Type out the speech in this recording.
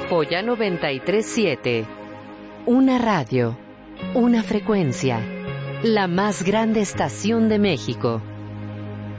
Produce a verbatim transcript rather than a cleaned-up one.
Joya noventa y tres siete. Una radio, una frecuencia, la más grande estación de México.